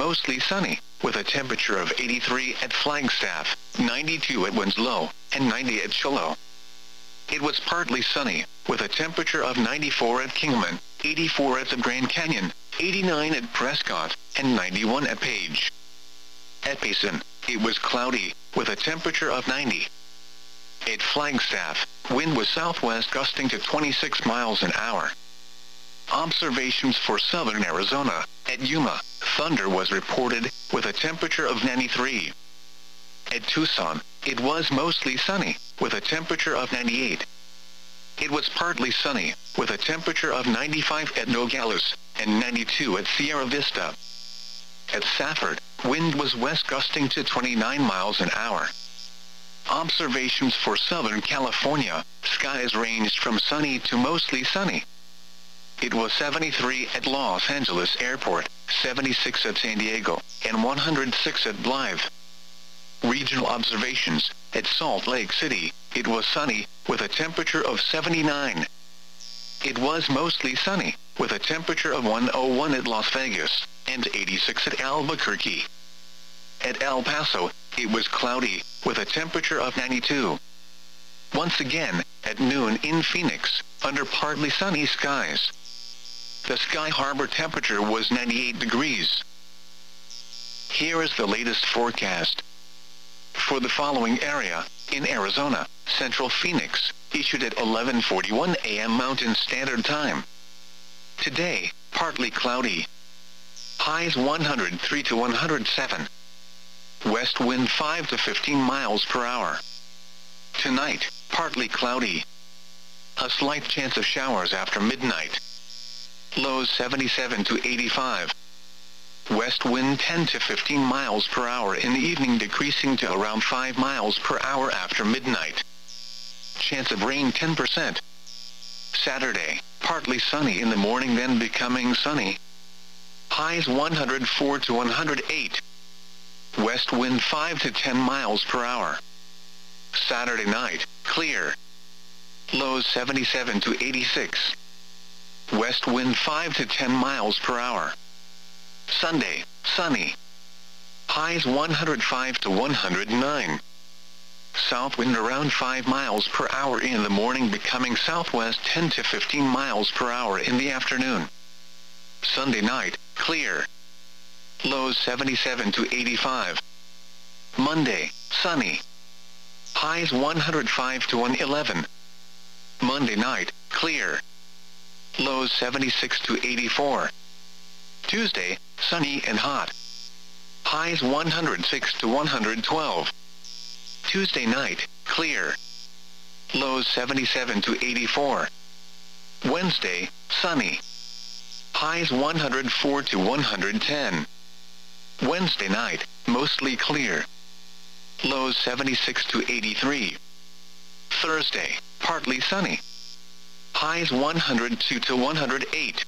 mostly sunny, with a temperature of 83 at Flagstaff, 92 at Winslow, and 90 at Shiloh. It was partly sunny, with a temperature of 94 at Kingman, 84 at the Grand Canyon, 89 at Prescott, and 91 at Page. At Payson, it was cloudy, with a temperature of 90. At Flagstaff, wind was southwest gusting to 26 miles an hour. Observations for southern Arizona. At Yuma, thunder was reported, with a temperature of 93. At Tucson, it was mostly sunny, with a temperature of 98. It was partly sunny, with a temperature of 95 at Nogales, and 92 at Sierra Vista. At Safford, wind was west gusting to 29 miles an hour. Observations for Southern California. Skies ranged from sunny to mostly sunny. It was 73 at Los Angeles Airport, 76 at San Diego, and 106 at Blythe. Regional observations. At Salt Lake City, it was sunny, with a temperature of 79. It was mostly sunny, with a temperature of 101 at Las Vegas, and 86 at Albuquerque. At El Paso, it was cloudy, with a temperature of 92. Once again, at noon in Phoenix, under partly sunny skies. The Sky Harbor temperature was 98 degrees. Here is the latest forecast. For the following area, in Arizona, Central Phoenix, issued at 11:41 a.m. Mountain Standard Time. Today, partly cloudy. Highs 103 to 107. West wind 5 to 15 miles per hour. Tonight, partly cloudy. A slight chance of showers after midnight. Lows 77 to 85. West wind 10 to 15 miles per hour in the evening, decreasing to around 5 miles per hour after midnight. Chance of rain 10%. Saturday, partly sunny in the morning, then becoming sunny. Highs 104 to 108. West wind 5 to 10 miles per hour. Saturday night, clear. Lows 77 to 86. West wind 5 to 10 miles per hour. Sunday, sunny. Highs 105 to 109. South wind around 5 miles per hour in the morning, becoming southwest 10 to 15 miles per hour in the afternoon. Sunday night, clear. Lows 77 to 85. Monday, sunny. Highs 105 to 111. Monday night, clear. Lows 76 to 84. Tuesday, sunny and hot. Highs 106 to 112. Tuesday night, clear. Lows 77 to 84. Wednesday, sunny. Highs 104 to 110. Wednesday night, mostly clear. Lows 76 to 83. Thursday, partly sunny. Highs 102 to 108.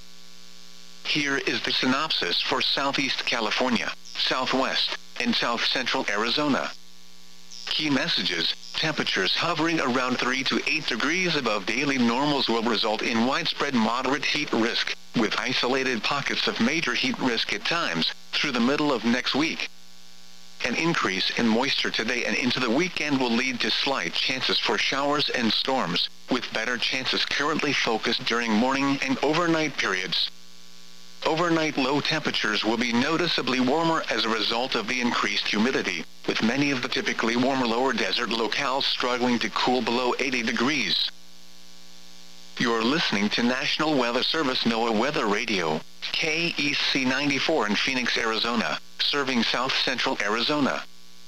Here is the synopsis for Southeast California, Southwest, and South Central Arizona. Key messages. Temperatures hovering around 3 to 8 degrees above daily normals will result in widespread moderate heat risk, with isolated pockets of major heat risk at times, through the middle of next week. An increase in moisture today and into the weekend will lead to slight chances for showers and storms, with better chances currently focused during morning and overnight periods. Overnight low temperatures will be noticeably warmer as a result of the increased humidity, with many of the typically warmer lower desert locales struggling to cool below 80 degrees. You're listening to National Weather Service NOAA Weather Radio, KEC 94 in Phoenix, Arizona, serving South Central Arizona.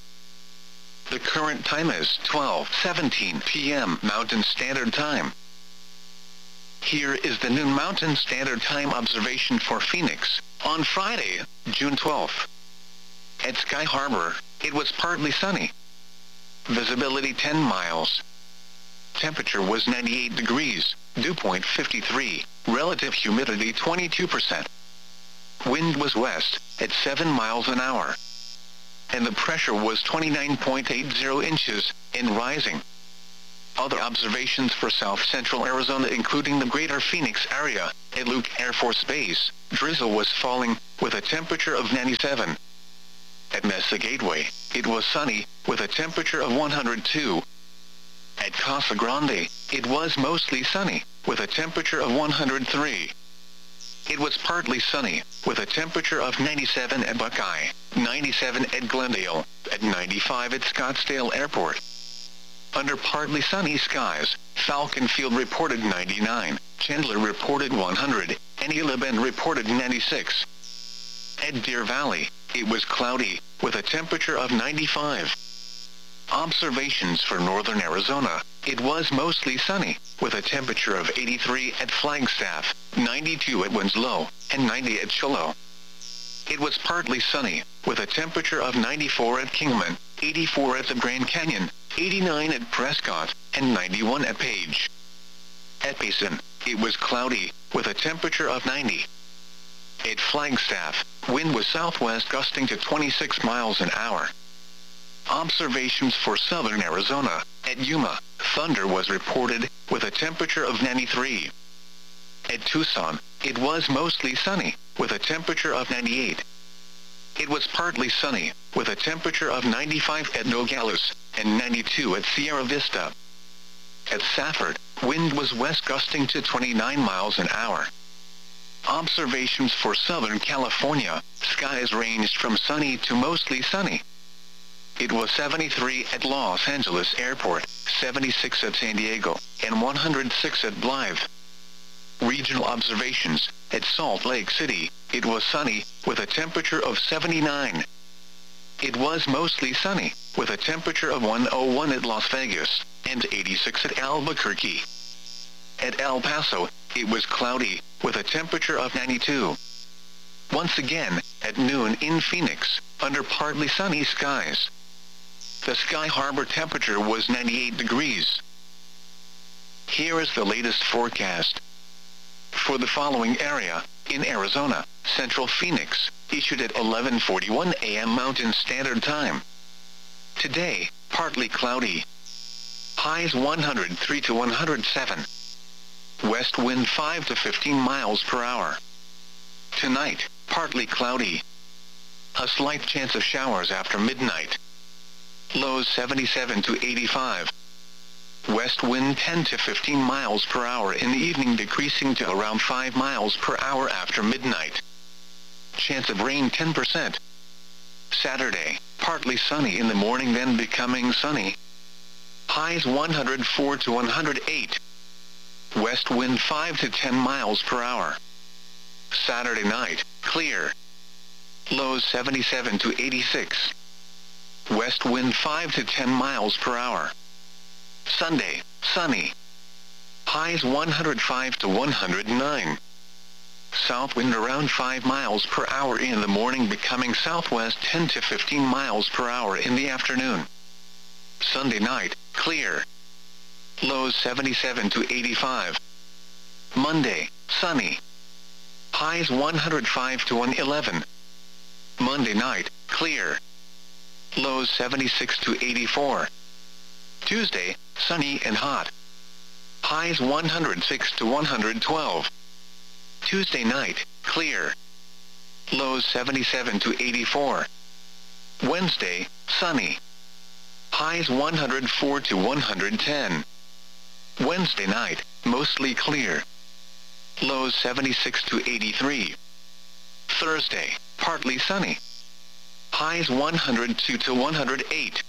The current time is 12:17 p.m. Mountain Standard Time. Here is the noon Mountain Standard Time observation for Phoenix, on Friday, June 12th. At Sky Harbor, it was partly sunny. Visibility 10 miles. Temperature was 98 degrees, dew point 53, relative humidity 22%. Wind was west, at 7 miles an hour. And the pressure was 29.80 inches, and rising. Other observations for south-central Arizona including the greater Phoenix area. At Luke Air Force Base, drizzle was falling, with a temperature of 97. At Mesa Gateway, it was sunny, with a temperature of 102. At Casa Grande, it was mostly sunny, with a temperature of 103. It was partly sunny, with a temperature of 97 at Buckeye, 97 at Glendale, at 95 at Scottsdale Airport. Under partly sunny skies, Falcon Field reported 99, Chandler reported 100, and Gila Bend reported 96. At Deer Valley, it was cloudy, with a temperature of 95. Observations for northern Arizona, it was mostly sunny, with a temperature of 83 at Flagstaff, 92 at Winslow, and 90 at Shiloh. It was partly sunny, with a temperature of 94 at Kingman, 84 at the Grand Canyon, 89 at Prescott, and 91 at Page. At Payson, it was cloudy, with a temperature of 90. At Flagstaff, wind was southwest gusting to 26 miles an hour. Observations for southern Arizona, at Yuma, thunder was reported, with a temperature of 93. At Tucson, it was mostly sunny, with a temperature of 98. It was partly sunny, with a temperature of 95 at Nogales, and 92 at Sierra Vista. At Safford, wind was west gusting to 29 miles an hour. Observations for Southern California, skies ranged from sunny to mostly sunny. It was 73 at Los Angeles Airport, 76 at San Diego, and 106 at Blythe. Regional observations, at Salt Lake City, it was sunny, with a temperature of 79. It was mostly sunny, with a temperature of 101 at Las Vegas, and 86 at Albuquerque. At El Paso, it was cloudy, with a temperature of 92. Once again, at noon in Phoenix, under partly sunny skies. The Sky Harbor temperature was 98 degrees. Here is the latest forecast. For the following area, in Arizona, Central Phoenix, issued at 11:41 a.m. Mountain Standard Time. Today, partly cloudy. Highs 103 to 107. West wind 5 to 15 miles per hour. Tonight, partly cloudy. A slight chance of showers after midnight. Lows 77 to 85. West wind 10 to 15 miles per hour in the evening, decreasing to around 5 miles per hour after midnight. Chance of rain 10%. Saturday, partly sunny in the morning, then becoming sunny. Highs 104 to 108. West wind 5 to 10 miles per hour. Saturday night, clear. Lows 77 to 86. West wind 5 to 10 miles per hour. Sunday, sunny. Highs 105 to 109. South wind around 5 miles per hour in the morning, becoming southwest 10 to 15 miles per hour in the afternoon. Sunday night, clear. Lows 77 to 85. Monday, sunny. Highs 105 to 111. Monday night, clear. Lows 76 to 84. Tuesday, sunny and hot. Highs 106 to 112. Tuesday night, clear. Lows 77 to 84. Wednesday, sunny. Highs 104 to 110. Wednesday night, mostly clear. Lows 76 to 83. Thursday, partly sunny. Highs 102 to 108.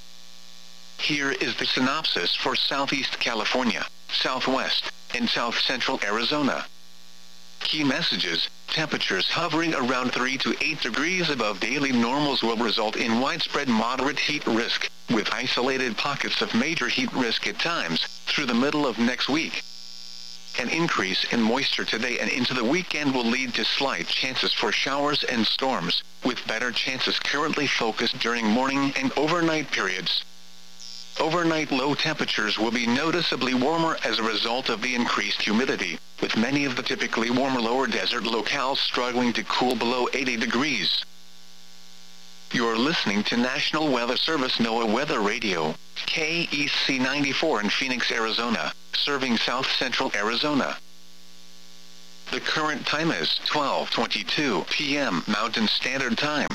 Here is the synopsis for Southeast California, Southwest, and South Central Arizona. Key messages: temperatures hovering around 3 to 8 degrees above daily normals will result in widespread moderate heat risk, with isolated pockets of major heat risk at times, through the middle of next week. An increase in moisture today and into the weekend will lead to slight chances for showers and storms, with better chances currently focused during morning and overnight periods. Overnight low temperatures will be noticeably warmer as a result of the increased humidity, with many of the typically warmer lower desert locales struggling to cool below 80 degrees. You're listening to National Weather Service NOAA Weather Radio, KEC 94 in Phoenix, Arizona, serving South Central Arizona. The current time is 12:22 p.m. Mountain Standard Time.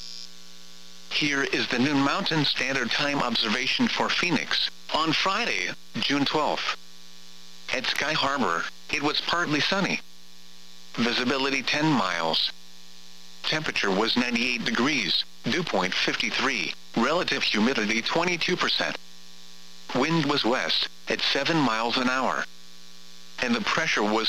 Here is the noon Mountain Standard Time observation for Phoenix on Friday, June 12th. At Sky Harbor, it was partly sunny. Visibility 10 miles. Temperature was 98 degrees, dew point 53, relative humidity 22%. Wind was west, at 7 miles an hour. And the pressure was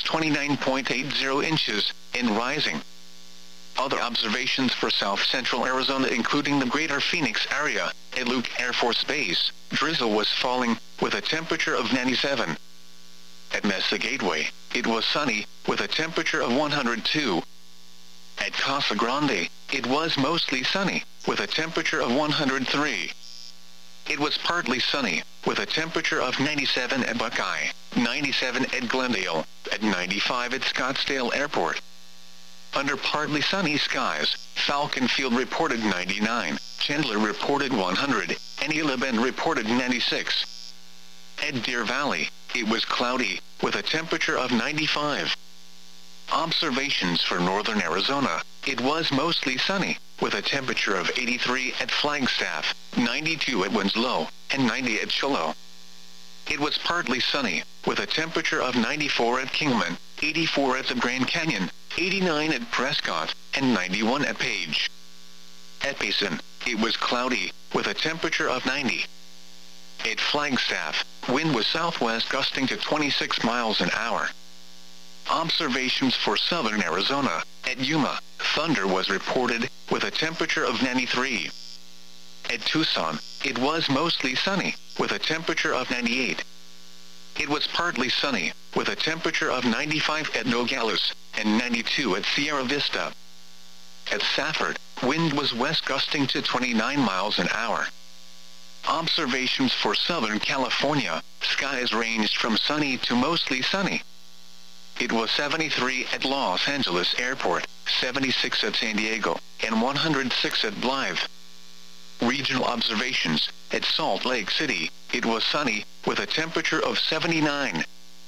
29.80 inches, and rising. Other observations for South Central Arizona including the greater Phoenix area, at Luke Air Force Base, drizzle was falling, with a temperature of 97. At Mesa Gateway, it was sunny, with a temperature of 102. At Casa Grande, it was mostly sunny, with a temperature of 103. It was partly sunny, with a temperature of 97 at Buckeye, 97 at Glendale, at 95 at Scottsdale Airport. Under partly sunny skies, Falcon Field reported 99, Chandler reported 100, and Gila Bend reported 96. At Deer Valley, it was cloudy, with a temperature of 95. Observations for northern Arizona, it was mostly sunny, with a temperature of 83 at Flagstaff, 92 at Winslow, and 90 at Shiloh. It was partly sunny, with a temperature of 94 at Kingman, 84 at the Grand Canyon, 89 at Prescott, and 91 at Page. At Payson, it was cloudy, with a temperature of 90. At Flagstaff, wind was southwest gusting to 26 miles an hour. Observations for southern Arizona, at Yuma, thunder was reported, with a temperature of 93. At Tucson, it was mostly sunny, with a temperature of 98. It was partly sunny, with a temperature of 95 at Nogales, and 92 at Sierra Vista. At Safford, wind was west gusting to 29 miles an hour. Observations for Southern California, skies ranged from sunny to mostly sunny. It was 73 at Los Angeles Airport, 76 at San Diego, and 106 at Blythe. Regional observations, at Salt Lake City, it was sunny, with a temperature of 79.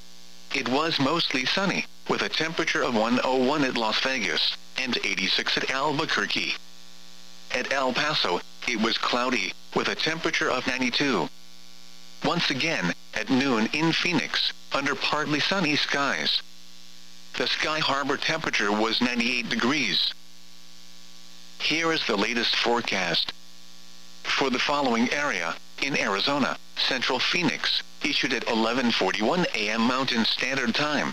It was mostly sunny, with a temperature of 101 at Las Vegas, and 86 at Albuquerque. At El Paso, it was cloudy, with a temperature of 92. Once again, at noon in Phoenix, under partly sunny skies. The Sky Harbor temperature was 98 degrees. Here is the latest forecast. For the following area, in Arizona, Central Phoenix, issued at 11:41 a.m. Mountain Standard Time.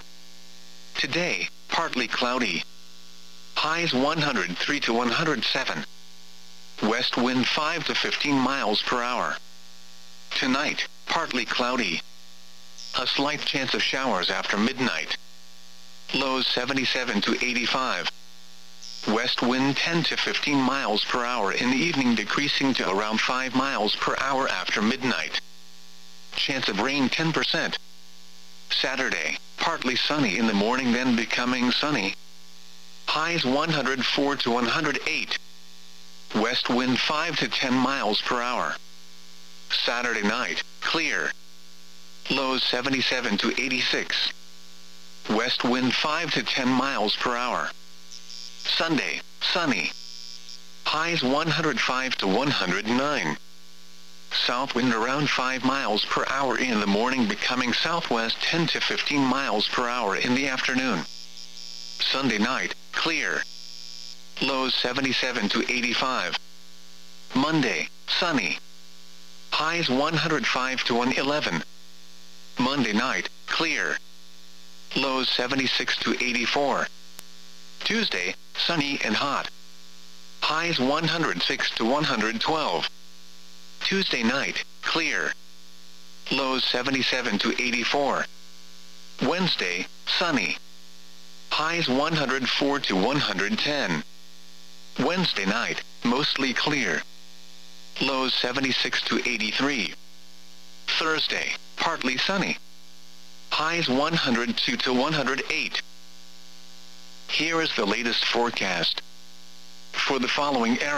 Today, partly cloudy. Highs 103 to 107. West wind 5 to 15 miles per hour. Tonight, partly cloudy. A slight chance of showers after midnight. Lows 77 to 85. West wind 10 to 15 miles per hour in the evening, decreasing to around 5 miles per hour after midnight. Chance of rain 10%. Saturday, partly sunny in the morning, then becoming sunny. Highs 104 to 108. West wind 5 to 10 miles per hour. Saturday night, clear. Lows 77 to 86. West wind 5 to 10 miles per hour. Sunday, sunny. Highs 105 to 109. South wind around 5 miles per hour in the morning, becoming southwest 10 to 15 miles per hour in the afternoon. Sunday night, clear. Lows 77 to 85. Monday, sunny. Highs 105 to 111. Monday night, clear. Lows 76 to 84. Tuesday, sunny and hot. Highs 106 to 112. Tuesday night, clear. Lows 77 to 84. Wednesday, sunny. Highs 104 to 110. Wednesday night, mostly clear. Lows 76 to 83. Thursday, partly sunny. Highs 102 to 108. Here is the latest forecast. For the following area,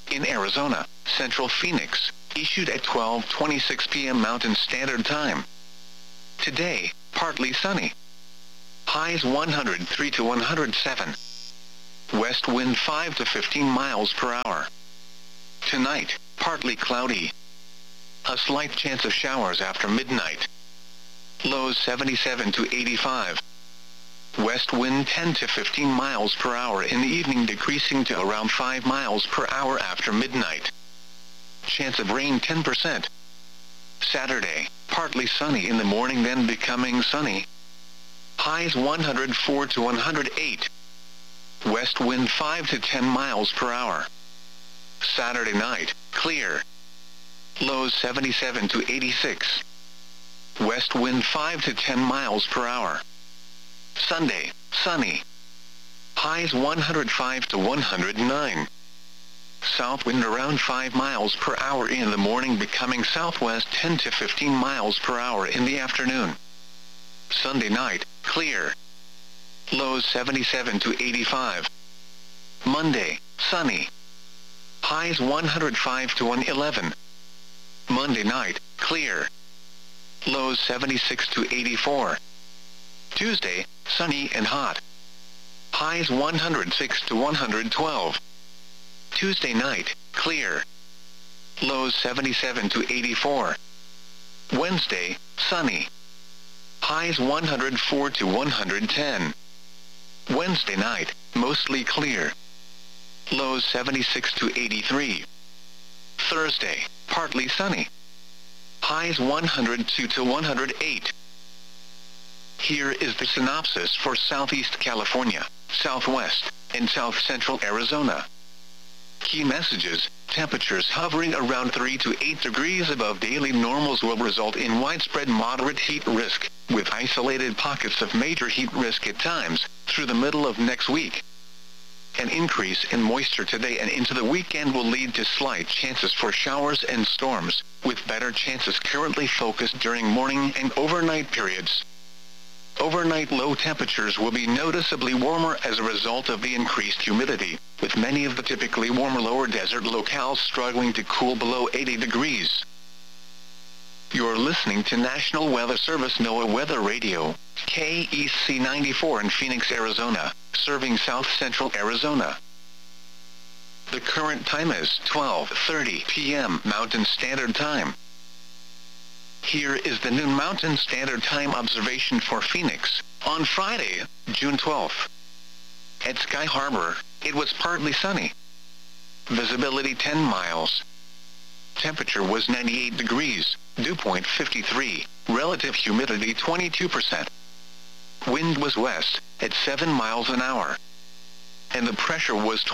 in Arizona, Central Phoenix, issued at 12:26 p.m. Mountain Standard Time. Today, partly sunny. Highs 103 to 107. West wind 5 to 15 miles per hour. Tonight, partly cloudy. A slight chance of showers after midnight. Lows 77 to 85. West wind 10 to 15 miles per hour in the evening, decreasing to around 5 miles per hour after midnight. Chance of rain 10%. Saturday, partly sunny in the morning, then becoming sunny. Highs 104 to 108. West wind 5 to 10 miles per hour. Saturday night, clear. Lows 77 to 86. West wind 5 to 10 miles per hour. Sunday, sunny. Highs 105 to 109. South wind around 5 miles per hour in the morning, becoming southwest 10 to 15 miles per hour in the afternoon. Sunday night, clear. Lows 77 to 85. Monday, sunny. Highs 105 to 111. Monday night, clear. Lows 76 to 84. Tuesday, sunny and hot. Highs 106 to 112. Tuesday night, clear. Lows 77 to 84. Wednesday, sunny. Highs 104 to 110. Wednesday night, mostly clear. Lows 76 to 83. Thursday, partly sunny. Highs 102 to 108. Here is the synopsis for Southeast California, Southwest, and South Central Arizona. Key messages: temperatures hovering around 3 to 8 degrees above daily normals will result in widespread moderate heat risk, with isolated pockets of major heat risk at times, through the middle of next week. An increase in moisture today and into the weekend will lead to slight chances for showers and storms, with better chances currently focused during morning and overnight periods. Overnight low temperatures will be noticeably warmer as a result of the increased humidity, with many of the typically warmer lower desert locales struggling to cool below 80 degrees. You're listening to National Weather Service NOAA Weather Radio, KEC 94 in Phoenix, Arizona, serving South Central Arizona. The current time is 12:30 p.m. Mountain Standard Time. Here is the noon Mountain Standard Time observation for Phoenix, on Friday, June 12th. At Sky Harbor, it was partly sunny. Visibility 10 miles. Temperature was 98 degrees, dew point 53, relative humidity 22%. Wind was west, at 7 miles an hour. And the pressure was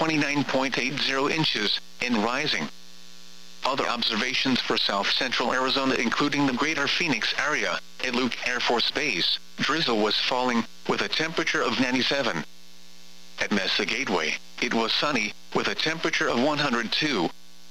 29.80 inches, and rising. Other observations for South Central Arizona, including the greater Phoenix area, at Luke Air Force Base, drizzle was falling, with a temperature of 97. At Mesa Gateway, it was sunny, with a temperature of 102.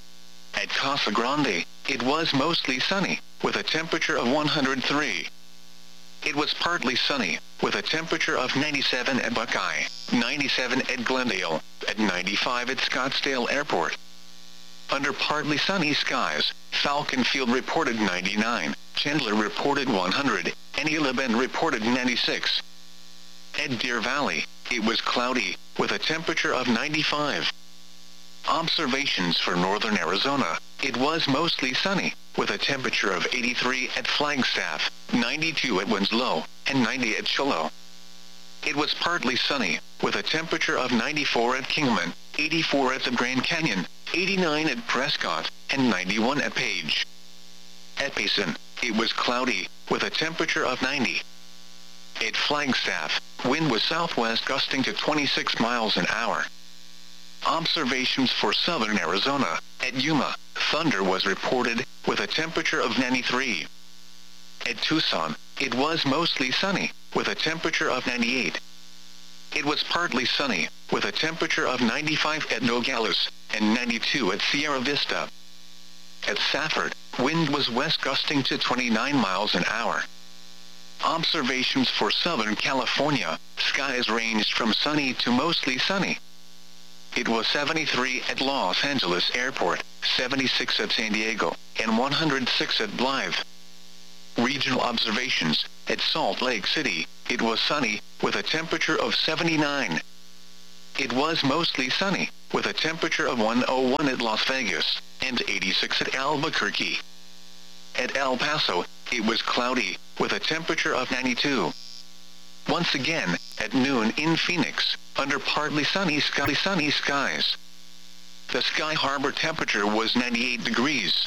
At Casa Grande, it was mostly sunny, with a temperature of 103. It was partly sunny, with a temperature of 97 at Buckeye, 97 at Glendale, at 95 at Scottsdale Airport. Under partly sunny skies, Falcon Field reported 99, Chandler reported 100, and Isla Bend reported 96. At Deer Valley, it was cloudy, with a temperature of 95. Observations for northern Arizona, it was mostly sunny, with a temperature of 83 at Flagstaff, 92 at Winslow, and 90 at Shiloh. It was partly sunny, with a temperature of 94 at Kingman, 84 at the Grand Canyon, 89 at Prescott, and 91 at Page. At Payson, it was cloudy, with a temperature of 90. At Flagstaff, wind was southwest gusting to 26 miles an hour. Observations for southern Arizona, at Yuma, thunder was reported, with a temperature of 93. At Tucson, it was mostly sunny, with a temperature of 98. It was partly sunny, with a temperature of 95 at Nogales, and 92 at Sierra Vista. At Safford, wind was west gusting to 29 miles an hour. Observations for Southern California, skies ranged from sunny to mostly sunny. it was 73 at Los Angeles Airport, 76 at San Diego, and 106 at Blythe. Regional observations, at Salt Lake City, it was sunny, with a temperature of 79. It was mostly sunny, with a temperature of 101 at Las Vegas, and 86 at Albuquerque. At El Paso, it was cloudy, with a temperature of 92. Once again, at noon in Phoenix, under partly sunny skies. The Sky Harbor temperature was 98 degrees.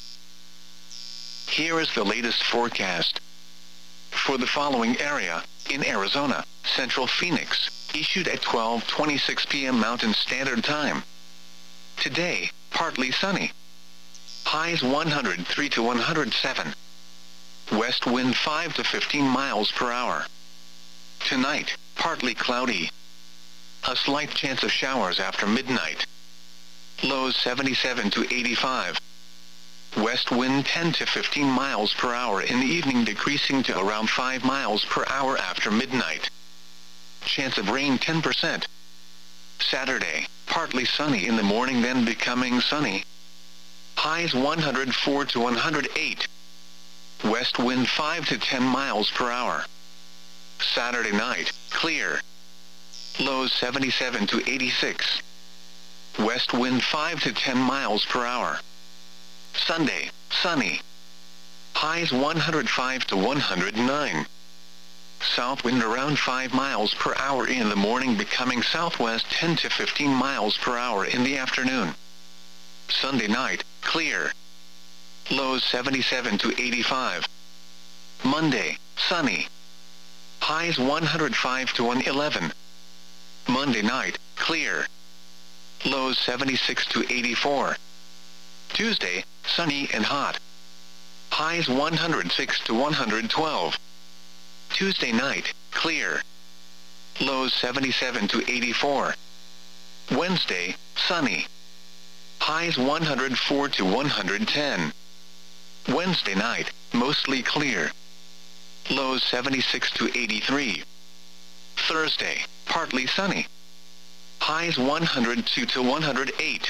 Here is the latest forecast. For the following area, in Arizona, Central Phoenix, issued at 12:26 p.m. Mountain Standard Time. Today, partly sunny. Highs 103 to 107. West wind 5 to 15 miles per hour. Tonight, partly cloudy. A slight chance of showers after midnight. Lows 77 to 85. West wind 10 to 15 miles per hour in the evening, decreasing to around 5 miles per hour after midnight. Chance of rain 10%. Saturday, partly sunny in the morning, then becoming sunny. Highs 104 to 108. West wind 5 to 10 miles per hour. Saturday night, clear. Lows 77 to 86. West wind 5 to 10 miles per hour. Sunday, sunny. Highs 105 to 109. South wind around 5 miles per hour in the morning, becoming southwest 10 to 15 miles per hour in the afternoon. Sunday night, clear. Lows 77 to 85. Monday, sunny. Highs 105 to 111. Monday night, clear. Lows 76 to 84. Tuesday, sunny and hot. Highs 106 to 112. Tuesday night, clear. Lows 77 to 84. Wednesday, sunny. Highs 104 to 110. Wednesday night, mostly clear. Lows 76 to 83. Thursday, partly sunny. Highs 102 to 108.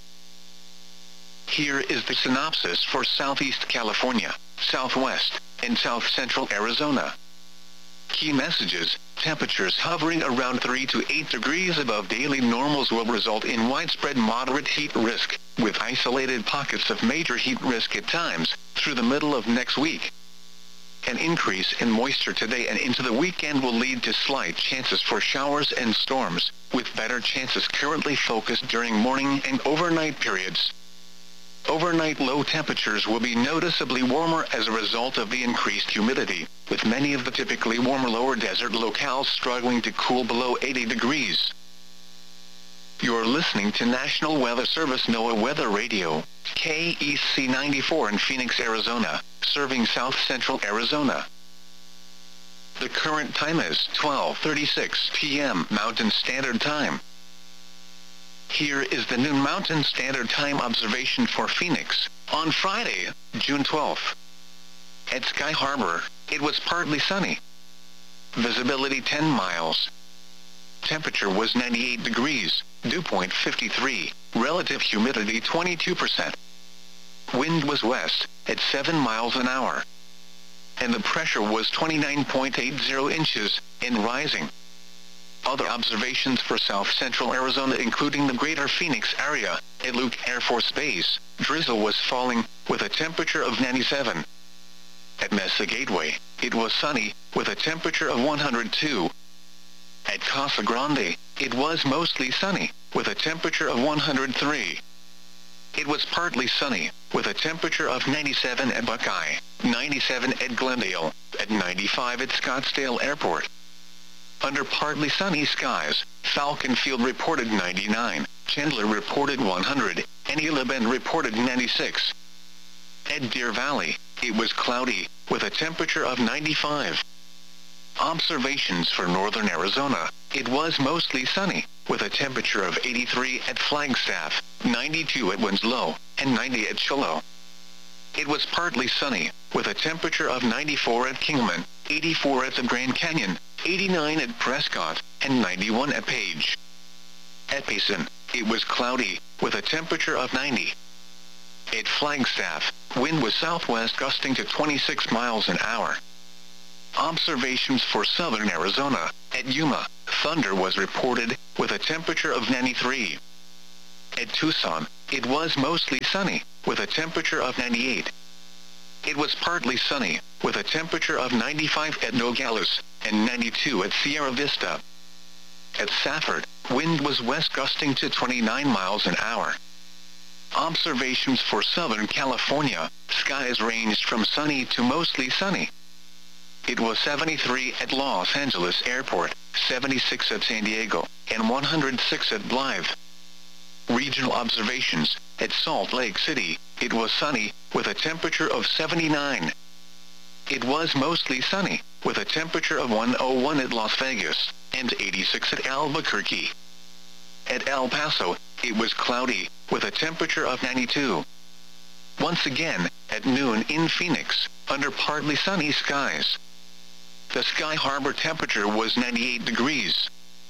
Here is the synopsis for Southeast California, Southwest, and South Central Arizona. Key messages: temperatures hovering around 3 to 8 degrees above daily normals will result in widespread moderate heat risk, with isolated pockets of major heat risk at times, through the middle of next week. An increase in moisture today and into the weekend will lead to slight chances for showers and storms, with better chances currently focused during morning and overnight periods. Overnight low temperatures will be noticeably warmer as a result of the increased humidity, with many of the typically warmer lower desert locales struggling to cool below 80 degrees. You're listening to National Weather Service NOAA Weather Radio, KEC 94 in Phoenix, Arizona, serving South Central Arizona. The current time is 12:36 p.m. Mountain Standard Time. Here is the noon Mountain Standard Time observation for Phoenix, on Friday, June 12th. At Sky Harbor, it was partly sunny. Visibility 10 miles. Temperature was 98 degrees, dew point 53, relative humidity 22%. Wind was west, at 7 miles an hour. And the pressure was 29.80 inches, and rising. Other observations for South Central Arizona, including the greater Phoenix area, at Luke Air Force Base, drizzle was falling, with a temperature of 97. At Mesa Gateway, it was sunny, with a temperature of 102. At Casa Grande, it was mostly sunny, with a temperature of 103. It was partly sunny, with a temperature of 97 at Buckeye, 97 at Glendale, at 95 at Scottsdale Airport. Under partly sunny skies, Falcon Field reported 99, Chandler reported 100, and Gila Bend reported 96. At Deer Valley, it was cloudy, with a temperature of 95. Observations for northern Arizona, it was mostly sunny, with a temperature of 83 at Flagstaff, 92 at Winslow, and 90 at Shiloh. It was partly sunny, with a temperature of 94 at Kingman, 84 at the Grand Canyon, 89 at Prescott, and 91 at Page. At Payson, it was cloudy, with a temperature of 90. At Flagstaff, wind was southwest gusting to 26 miles an hour. Observations for southern Arizona. At Yuma, thunder was reported, with a temperature of 93. At Tucson, it was mostly sunny, with a temperature of 98. It was partly sunny, with a temperature of 95 at Nogales, and 92 at Sierra Vista. At Safford, wind was west gusting to 29 miles an hour. Observations for Southern California, skies ranged from sunny to mostly sunny. It was 73 at Los Angeles Airport, 76 at San Diego, and 106 at Blythe. Regional observations. At Salt Lake City, it was sunny, with a temperature of 79. It was mostly sunny, with a temperature of 101 at Las Vegas, and 86 at Albuquerque. At El Paso, it was cloudy, with a temperature of 92. Once again, at noon in Phoenix, under partly sunny skies. The Sky Harbor temperature was 98 degrees.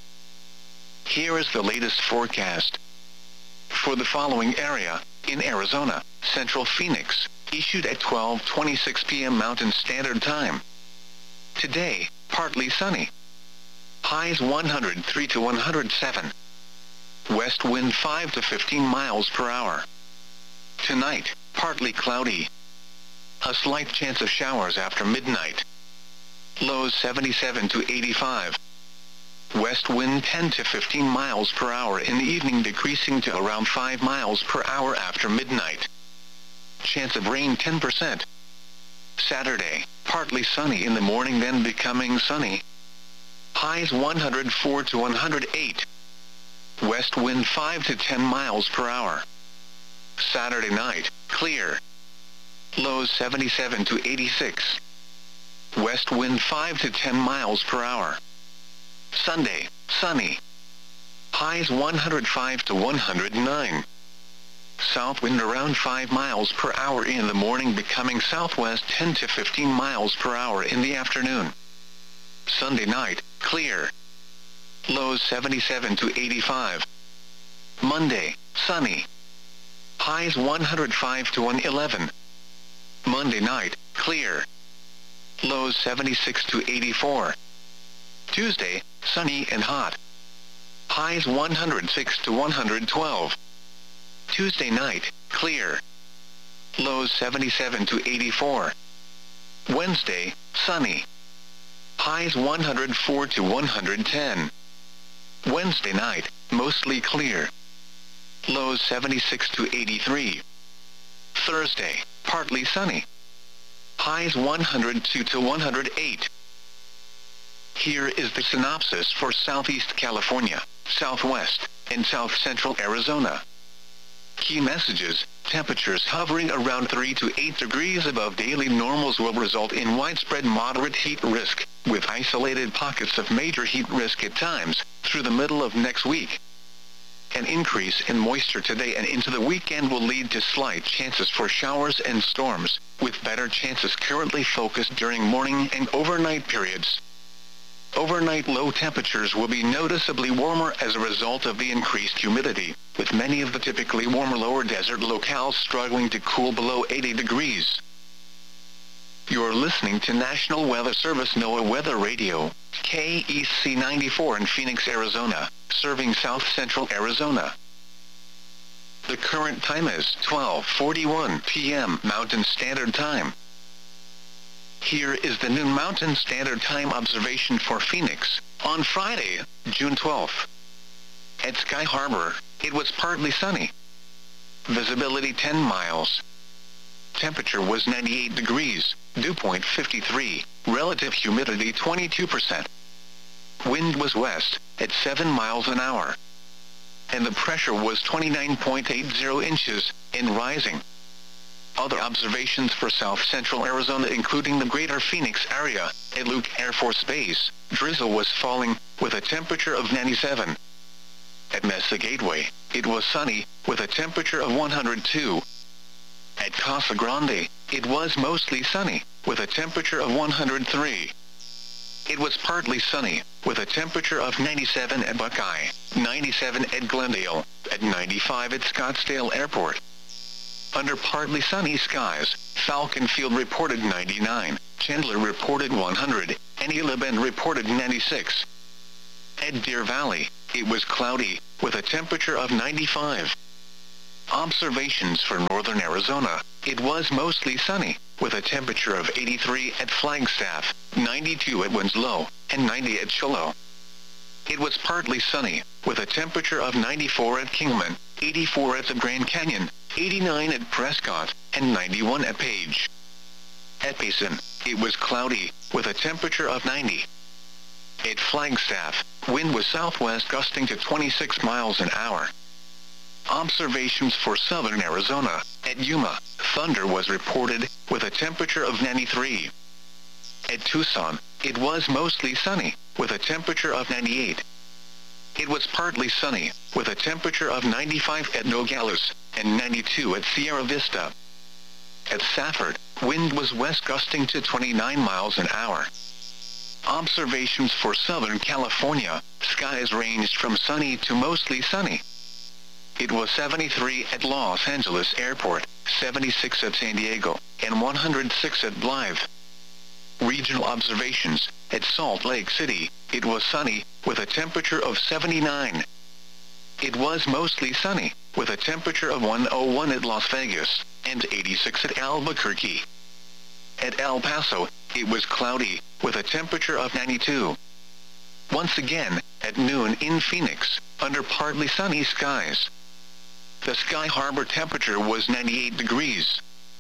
Here is the latest forecast. For the following area, in Arizona, Central Phoenix, issued at 12:26 p.m. Mountain Standard Time. Today, partly sunny. Highs 103 to 107. West wind 5 to 15 miles per hour. Tonight, partly cloudy. A slight chance of showers after midnight. Lows 77 to 85. West wind 10 to 15 miles per hour in the evening, decreasing to around 5 miles per hour after midnight. Chance of rain 10%. Saturday, partly sunny in the morning, then becoming sunny. Highs 104 to 108. West wind 5 to 10 miles per hour. Saturday night, clear. Lows 77 to 86. West wind 5 to 10 miles per hour. Sunday, sunny. Highs 105 to 109. South wind around 5 miles per hour in the morning, becoming southwest 10 to 15 miles per hour in the afternoon. Sunday night, clear. Lows 77 to 85. Monday, sunny. Highs 105 to 111. Monday night, clear. Lows 76 to 84. Tuesday, sunny and hot. Highs 106 to 112. Tuesday night, clear. Lows 77 to 84. Wednesday, sunny. Highs 104 to 110. Wednesday night, mostly clear. Lows 76 to 83. Thursday, partly sunny. Highs 102 to 108. Here is the synopsis for Southeast California, Southwest, and South Central Arizona. Key messages: temperatures hovering around 3 to 8 degrees above daily normals will result in widespread moderate heat risk, with isolated pockets of major heat risk at times, through the middle of next week. An increase in moisture today and into the weekend will lead to slight chances for showers and storms, with better chances currently focused during morning and overnight periods. Overnight low temperatures will be noticeably warmer as a result of the increased humidity, with many of the typically warmer lower desert locales struggling to cool below 80 degrees. You're listening to National Weather Service NOAA Weather Radio, KEC 94 in Phoenix, Arizona, serving South Central Arizona. The current time is 12:41 p.m. Mountain Standard Time. Here is the noon Mountain Standard Time observation for Phoenix, on Friday, June 12th. At Sky Harbor, it was partly sunny. Visibility 10 miles. Temperature was 98 degrees, dew point 53, relative humidity 22%. Wind was west, at 7 miles an hour. And the pressure was 29.80 inches, and rising. Other observations for South Central Arizona, including the greater Phoenix area, at Luke Air Force Base, drizzle was falling, with a temperature of 97. At Mesa Gateway, it was sunny, with a temperature of 102. At Casa Grande, it was mostly sunny, with a temperature of 103. It was partly sunny, with a temperature of 97 at Buckeye, 97 at Glendale, at 95 at Scottsdale Airport. Under partly sunny skies, Falcon Field reported 99, Chandler reported 100, and Eula Bend reported 96. At Deer Valley, it was cloudy, with a temperature of 95. Observations for northern Arizona, it was mostly sunny, with a temperature of 83 at Flagstaff, 92 at Winslow, and 90 at Shiloh. It was partly sunny, with a temperature of 94 at Kingman, 84 at the Grand Canyon, 89 at Prescott, and 91 at Page. At Payson, it was cloudy, with a temperature of 90. At Flagstaff, wind was southwest gusting to 26 miles an hour. Observations for southern Arizona, at Yuma, thunder was reported, with a temperature of 93. At Tucson, it was mostly sunny, with a temperature of 98. It was partly sunny, with a temperature of 95 at Nogales, and 92 at Sierra Vista. At Safford, wind was west gusting to 29 miles an hour. Observations for Southern California, skies ranged from sunny to mostly sunny. It was 73 at Los Angeles Airport, 76 at San Diego, and 106 at Blythe. Regional observations, at Salt Lake City, it was sunny, with a temperature of 79. It was mostly sunny, with a temperature of 101 at Las Vegas, and 86 at Albuquerque. At El Paso, it was cloudy, with a temperature of 92. Once again, at noon in Phoenix, under partly sunny skies. The Sky Harbor temperature was 98 degrees.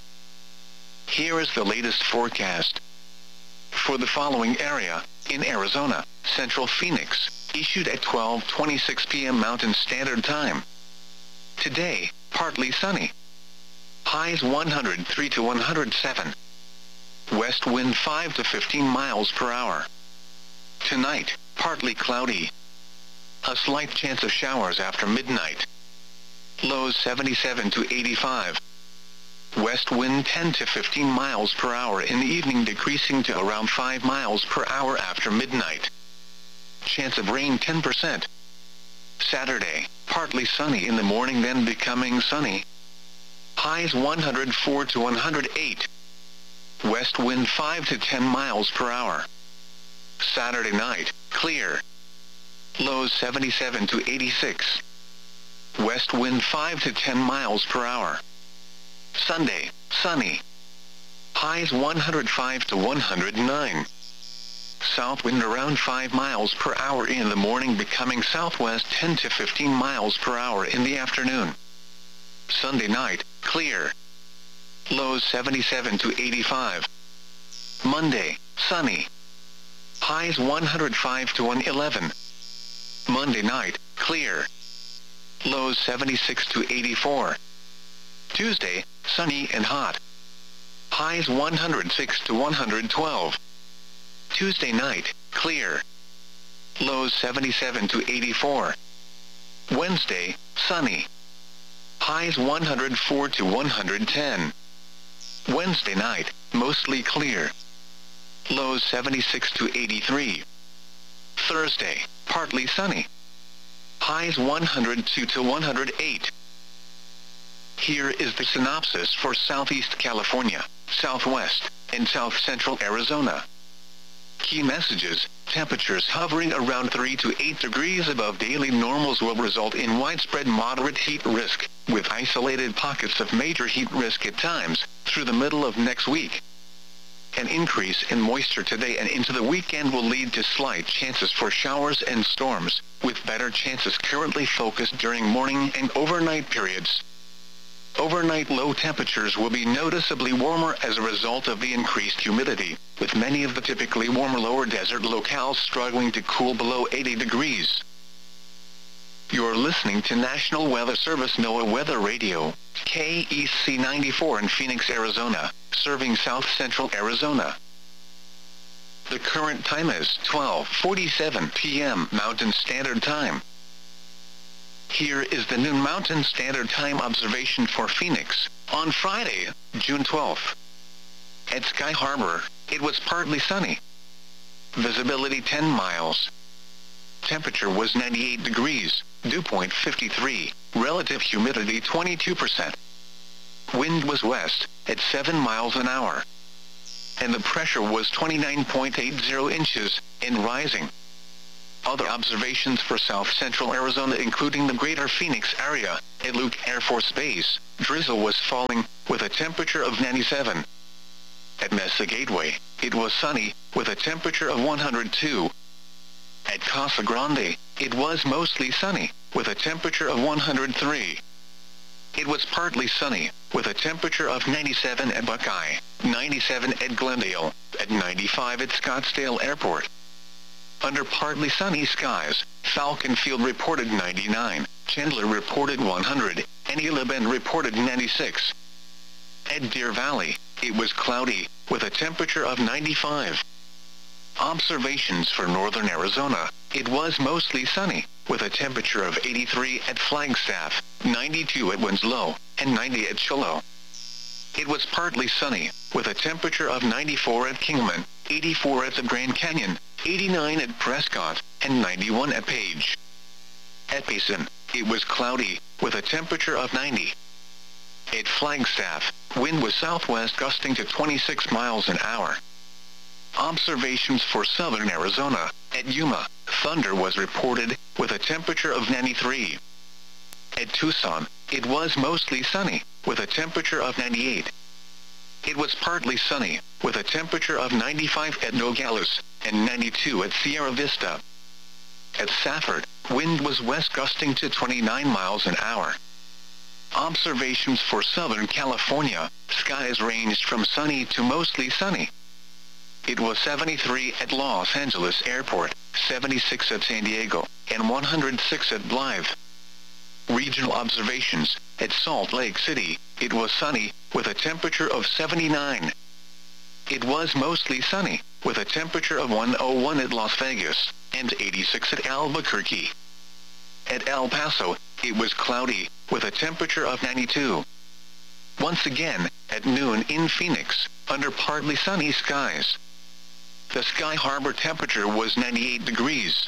Here is the latest forecast. For the following area, in Arizona, Central Phoenix, issued at 12:26 p.m. Mountain Standard Time. Today, partly sunny. Highs 103 to 107. West wind 5 to 15 miles per hour. Tonight, partly cloudy. A slight chance of showers after midnight. Lows 77 to 85. West wind 10 to 15 miles per hour in the evening, decreasing to around 5 miles per hour after midnight. Chance of rain 10%. Saturday, partly sunny in the morning, then becoming sunny. Highs 104 to 108. West wind 5 to 10 miles per hour. Saturday night, clear. Lows 77 to 86. West wind 5 to 10 miles per hour. Sunday, sunny. Highs 105 to 109. South wind around 5 miles per hour in the morning, becoming southwest 10 to 15 miles per hour in the afternoon. Sunday night, clear. Lows 77 to 85. Monday, sunny. Highs 105 to 111. Monday night, clear. Lows 76 to 84. Tuesday, sunny and hot. Highs 106 to 112. Tuesday night, clear. Lows 77 to 84. Wednesday, sunny. Highs 104 to 110. Wednesday night, mostly clear. Lows 76 to 83. Thursday, partly sunny. Highs 102 to 108. Here is the synopsis for Southeast California, Southwest, and South Central Arizona. Key messages: temperatures hovering around 3 to 8 degrees above daily normals will result in widespread moderate heat risk, with isolated pockets of major heat risk at times, through the middle of next week. An increase in moisture today and into the weekend will lead to slight chances for showers and storms, with better chances currently focused during morning and overnight periods. Overnight low temperatures will be noticeably warmer as a result of the increased humidity, with many of the typically warmer lower desert locales struggling to cool below 80 degrees. You're listening to National Weather Service NOAA Weather Radio, KEC 94 in Phoenix, Arizona, serving South Central Arizona. The current time is 12:47 p.m. Mountain Standard Time. Here is the noon Mountain Standard Time observation for Phoenix, on Friday, June 12th. At Sky Harbor, it was partly sunny. Visibility 10 miles. Temperature was 98 degrees, dew point 53, relative humidity 22%. Wind was west, at 7 miles an hour. And the pressure was 29.80 inches, and rising. Other observations for south-central Arizona including the greater Phoenix area, at Luke Air Force Base, drizzle was falling, with a temperature of 97. At Mesa Gateway, it was sunny, with a temperature of 102. At Casa Grande, it was mostly sunny, with a temperature of 103. It was partly sunny, with a temperature of 97 at Buckeye, 97 at Glendale, at 95 at Scottsdale Airport. Under partly sunny skies, Falcon Field reported 99, Chandler reported 100, and Isla Bend reported 96. At Deer Valley, it was cloudy, with a temperature of 95. Observations for northern Arizona, it was mostly sunny, with a temperature of 83 at Flagstaff, 92 at Winslow, and 90 at Shiloh. It was partly sunny, with a temperature of 94 at Kingman, 84 at the Grand Canyon, 89 at Prescott, and 91 at Page. At Payson, it was cloudy, with a temperature of 90. At Flagstaff, wind was southwest gusting to 26 miles an hour. Observations for southern Arizona, at Yuma, thunder was reported, with a temperature of 93. At Tucson, it was mostly sunny, with a temperature of 98. It was partly sunny, with a temperature of 95 at Nogales, and 92 at Sierra Vista. At Safford, wind was west gusting to 29 miles an hour. Observations for Southern California, skies ranged from sunny to mostly sunny. It was 73 at Los Angeles Airport, 76 at San Diego, and 106 at Blythe. Regional observations, at Salt Lake City, it was sunny, with a temperature of 79. It was mostly sunny, with a temperature of 101 at Las Vegas, and 86 at Albuquerque. At El Paso, it was cloudy, with a temperature of 92. Once again, at noon in Phoenix, under partly sunny skies. The Sky Harbor temperature was 98 degrees.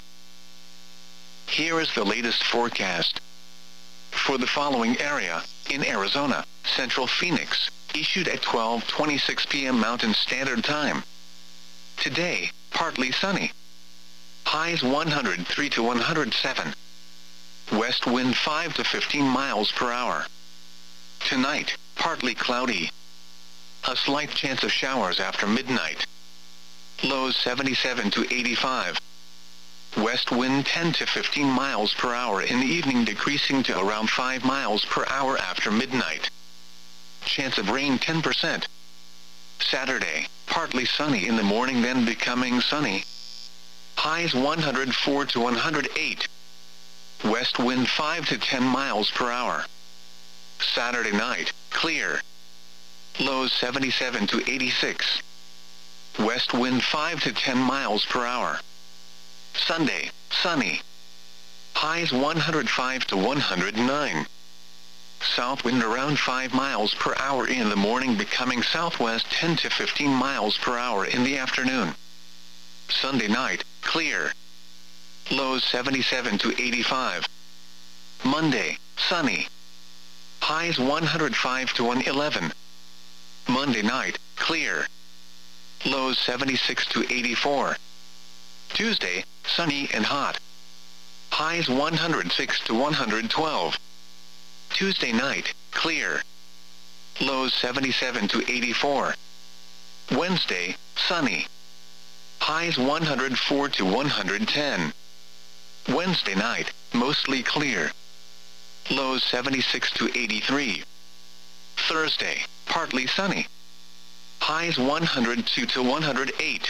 Here is the latest forecast. For the following area, in Arizona, Central Phoenix, issued at 12:26 p.m. Mountain Standard Time. Today, partly sunny. Highs 103 to 107. West wind 5 to 15 miles per hour. Tonight, partly cloudy. A slight chance of showers after midnight. Lows 77 to 85. West wind 10 to 15 miles per hour in the evening, decreasing to around 5 miles per hour after midnight. Chance of rain 10%. Saturday, partly sunny in the morning, then becoming sunny. Highs 104 to 108. West wind 5 to 10 miles per hour. Saturday night, clear. Lows 77 to 86. West wind 5 to 10 miles per hour. Sunday, sunny. Highs 105 to 109. South wind around 5 miles per hour in the morning, becoming southwest 10 to 15 miles per hour in the afternoon. Sunday night, clear. Lows 77 to 85. Monday, sunny. Highs 105 to 111. Monday night, clear. Lows 76 to 84. Tuesday, sunny and hot. Highs 106 to 112. Tuesday night, clear. Lows 77 to 84. Wednesday, sunny. Highs 104 to 110. Wednesday night, mostly clear. Lows 76 to 83. Thursday, partly sunny. Highs 102 to 108.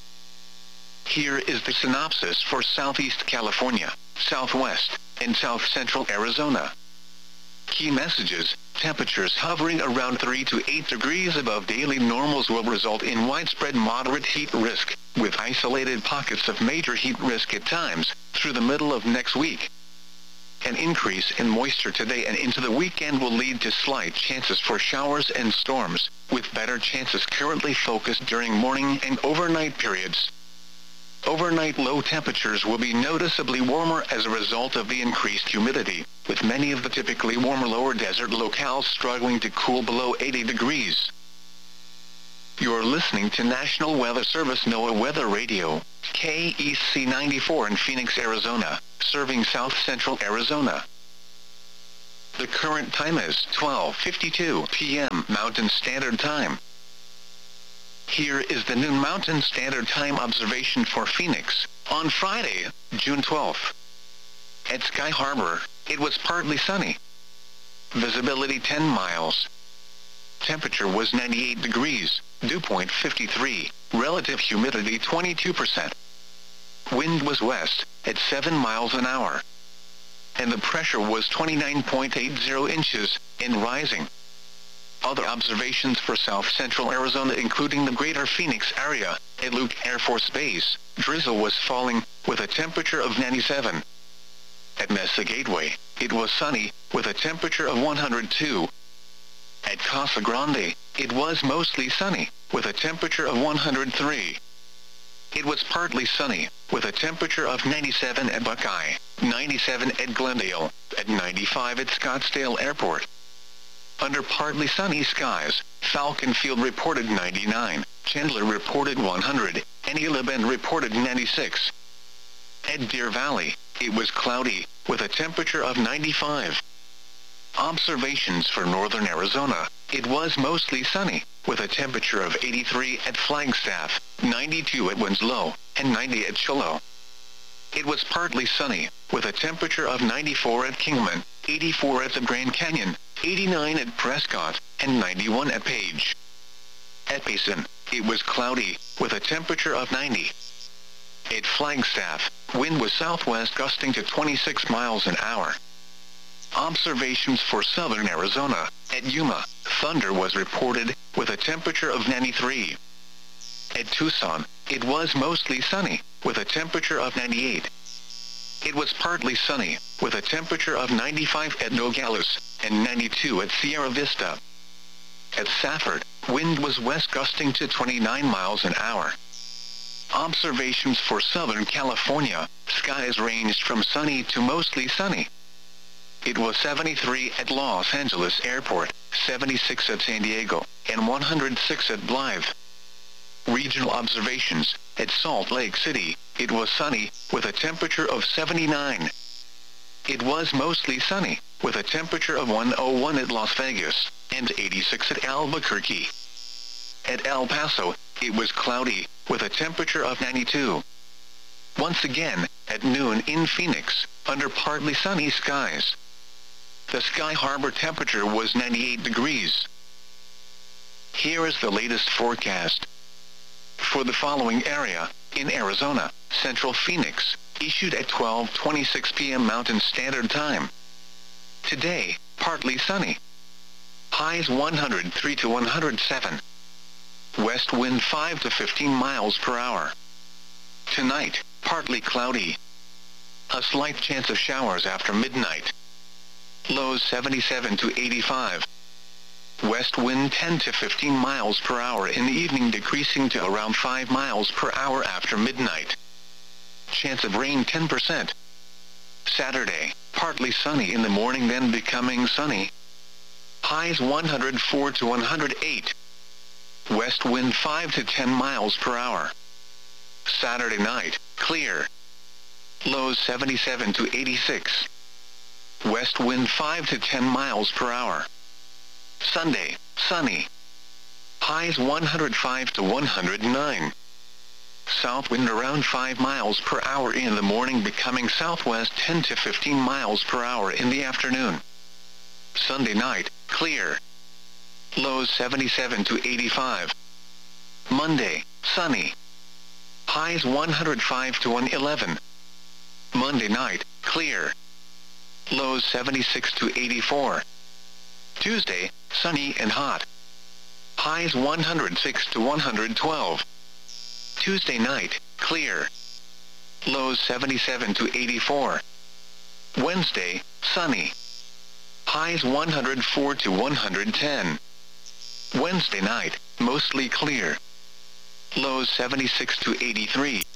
Here is the synopsis for Southeast California, Southwest, and South Central Arizona. Key messages: temperatures hovering around 3 to 8 degrees above daily normals will result in widespread moderate heat risk, with isolated pockets of major heat risk at times, through the middle of next week. An increase in moisture today and into the weekend will lead to slight chances for showers and storms, with better chances currently focused during morning and overnight periods. Overnight low temperatures will be noticeably warmer as a result of the increased humidity, with many of the typically warmer lower desert locales struggling to cool below 80 degrees. You're listening to National Weather Service NOAA Weather Radio, KEC 94 in Phoenix, Arizona, serving south central Arizona. The current time is 12:52 p.m. Mountain Standard Time. Here is the noon Mountain Standard Time observation for Phoenix, on Friday, June 12th. At Sky Harbor, it was partly sunny. Visibility 10 miles. Temperature was 98 degrees, dew point 53, relative humidity 22%. Wind was west, at 7 miles an hour. And the pressure was 29.80 inches, and rising. Other observations for south central Arizona including the greater Phoenix area, at Luke Air Force Base, drizzle was falling, with a temperature of 97. At Mesa Gateway, it was sunny, with a temperature of 102. At Casa Grande, it was mostly sunny, with a temperature of 103. It was partly sunny, with a temperature of 97 at Buckeye, 97 at Glendale, at 95 at Scottsdale Airport. Under partly sunny skies, Falcon Field reported 99, Chandler reported 100, and Gila Bend reported 96. At Deer Valley, it was cloudy, with a temperature of 95. Observations for northern Arizona, it was mostly sunny, with a temperature of 83 at Flagstaff, 92 at Winslow, and 90 at Shiloh. It was partly sunny, with a temperature of 94 at Kingman, 84 at the Grand Canyon, 89 at Prescott, and 91 at Page. At Payson, it was cloudy, with a temperature of 90. At Flagstaff, wind was southwest gusting to 26 miles an hour. Observations for southern Arizona, at Yuma, thunder was reported, with a temperature of 93. At Tucson, it was mostly sunny, with a temperature of 98. It was partly sunny, with a temperature of 95 at Nogales, and 92 at Sierra Vista. At Safford, wind was west gusting to 29 miles an hour. Observations for Southern California, skies ranged from sunny to mostly sunny. It was 73 at Los Angeles Airport, 76 at San Diego, and 106 at Blythe. Regional observations, at Salt Lake City, it was sunny, with a temperature of 79. It was mostly sunny, with a temperature of 101 at Las Vegas, and 86 at Albuquerque. At El Paso, it was cloudy, with a temperature of 92. Once again, at noon in Phoenix, under partly sunny skies. The Sky Harbor temperature was 98 degrees. Here is the latest forecast. For the following area, in Arizona, Central Phoenix, issued at 12:26 p.m. Mountain Standard Time. Today, partly sunny. Highs 103 to 107. West wind 5 to 15 miles per hour. Tonight, partly cloudy. A slight chance of showers after midnight. Lows 77 to 85. West wind 10 to 15 miles per hour in the evening, decreasing to around 5 miles per hour after midnight. Chance of rain 10%. Saturday, partly sunny in the morning, then becoming sunny. Highs 104 to 108. West wind 5 to 10 miles per hour. Saturday night, clear. Lows 77 to 86. West wind 5 to 10 miles per hour. Sunday, sunny. Highs 105 to 109. South wind around 5 miles per hour in the morning, becoming southwest 10 to 15 miles per hour in the afternoon. Sunday night, clear. Lows 77 to 85. Monday, sunny. Highs 105 to 111. Monday night, clear. Lows 76 to 84. Tuesday, sunny and hot. Highs 106 to 112. Tuesday night, clear. Lows 77 to 84. Wednesday, sunny. Highs 104 to 110. Wednesday night, mostly clear. Lows 76 to 83.